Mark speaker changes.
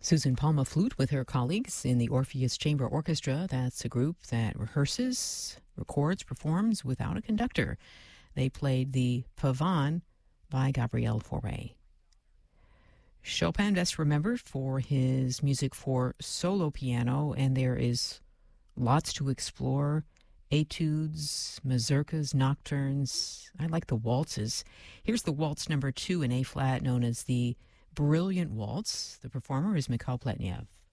Speaker 1: Susan Palma flute with her colleagues in the Orpheus Chamber Orchestra. That's a group that rehearses, records, performs without a conductor. They played the Pavane by Gabriel Fauré. Chopin best remembered for his music for solo piano, and there is lots to explore. Etudes, mazurkas, nocturnes. I like the waltzes. Here's the waltz number 2 in A-flat, known as the Brilliant Waltz. The performer is Mikhail Pletnev.